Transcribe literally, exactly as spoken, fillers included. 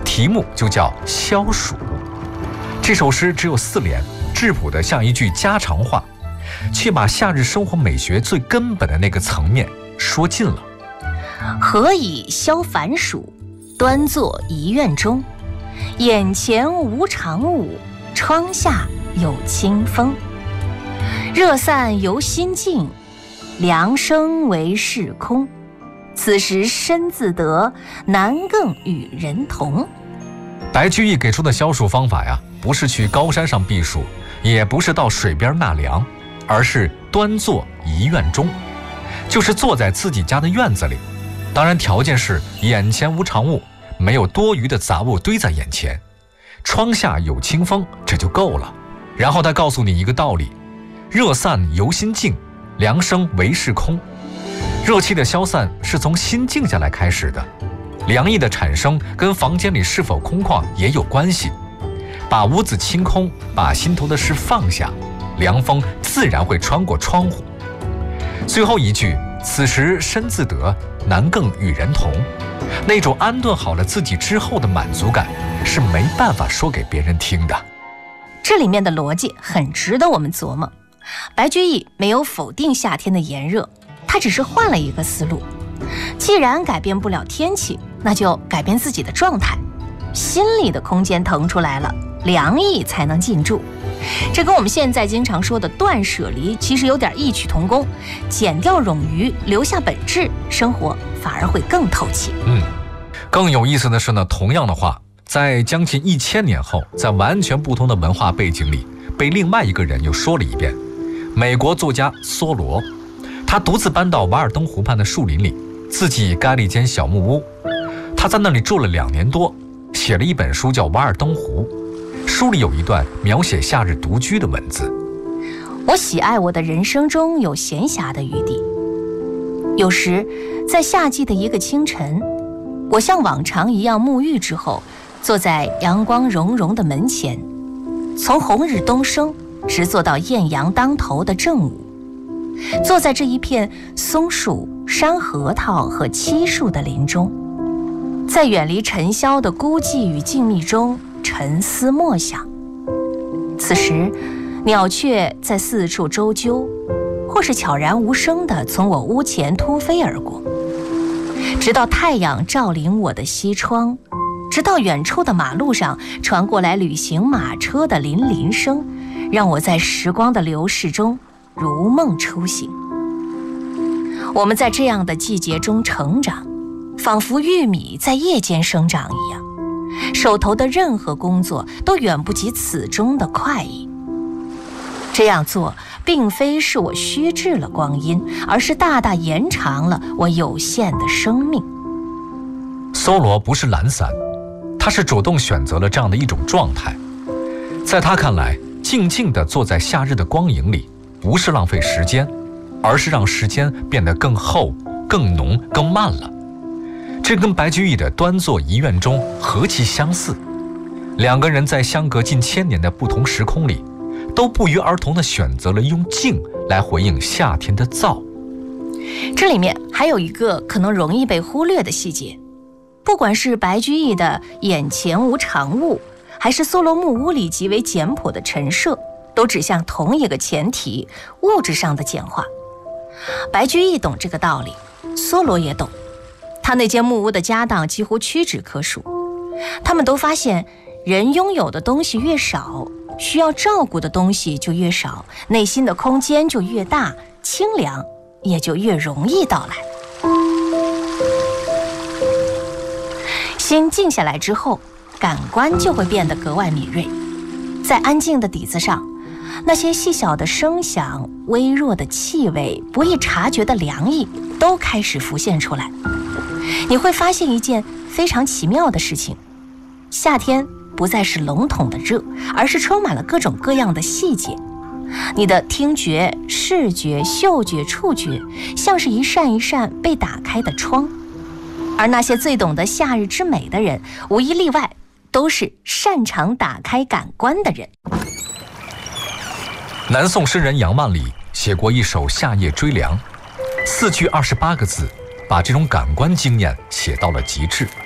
题目就叫《消暑》。这首诗只有四联，质朴的像一句家常话，却把夏日生活美学最根本的那个层面说尽了。 何以消烦暑？端坐一院中。眼前无长物，窗下有清风。热散犹心静，凉生为世空。此时身自得，难更与人同。 白居易给出的消暑方法呀，不是去高山上避暑，也不是到水边纳凉，而是端坐一院中，就是坐在自己家的院子里。当然条件是眼前无长物，没有多余的杂物堆在眼前，窗下有清风，这就够了。然后他告诉你一个道理：热散犹心静，凉生为世空。热气的消散是从心静下来开始的，凉意的产生跟房间里是否空旷也有关系。把屋子清空，把心头的事放下，凉风自然会穿过窗户。最后一句，此时身自得，难更与人同，那种安顿好了自己之后的满足感，是没办法说给别人听的。 这里面的逻辑很值得我们琢磨。白居易没有否定夏天的炎热，他只是换了一个思路。既然改变不了天气，那就改变自己的状态，心里的空间腾出来了，凉意才能进驻。这跟我们现在经常说的断舍离其实有点异曲同工，减掉冗余，留下本质，生活反而会更透气。 嗯，更有意思的是呢，同样的话，在将近一千年后，在完全不同的文化背景里，被另外一个人又说了一遍。美国作家梭罗，他独自搬到瓦尔登湖畔的树林里，自己盖了一间小木屋。他在那里住了两年多，写了一本书叫《瓦尔登湖》。书里有一段描写夏日独居的文字： 我喜爱我的人生中有闲暇的余地。有时在夏季的一个清晨，我像往常一样沐浴之后，坐在阳光融融的门前，从红日东升直坐到艳阳当头的正午，坐在这一片松树、山核桃和漆树的林中，在远离尘嚣的孤寂与静谧中沉思默想。此时鸟雀在四处周啾，或是悄然无声地从我屋前突飞而过，直到太阳照临我的西窗，直到远处的马路上传过来旅行马车的铃铃声，让我在时光的流逝中如梦初醒。我们在这样的季节中成长，仿佛玉米在夜间生长一样，手头的任何工作都远不及此中的快意。这样做并非是我虚掷了光阴，而是大大延长了我有限的生命。 梭罗不是懒散，他是主动选择了这样的一种状态。在他看来，静静地坐在夏日的光影里，不是浪费时间，而是让时间变得更厚、更浓、更慢了。这跟白居易的端坐一院中何其相似。两个人在相隔近千年的不同时空里，都不约而同地选择了用静来回应夏天的燥。 这里面还有一个可能容易被忽略的细节，不管是白居易的眼前无长物，还是梭罗木屋里极为简朴的陈设，都指向同一个前提，物质上的简化。白居易懂这个道理，梭罗也懂。他那间木屋的家当几乎屈指可数，他们都发现人拥有的东西越少，需要照顾的东西就越少，内心的空间就越大，清凉也就越容易到来。心静下来之后，感官就会变得格外敏锐。在安静的底子上，那些细小的声响、微弱的气味、不易察觉的凉意都开始浮现出来。你会发现一件非常奇妙的事情，夏天不再是笼统的热，而是充满了各种各样的细节。你的听觉、视觉、嗅觉、触觉，像是一扇一扇被打开的窗。而那些最懂得夏日之美的人，无一例外，都是擅长打开感官的人。 南宋诗人杨万里写过一首《夏夜追凉》，四句二十八个字，把这种感官经验写到了极致。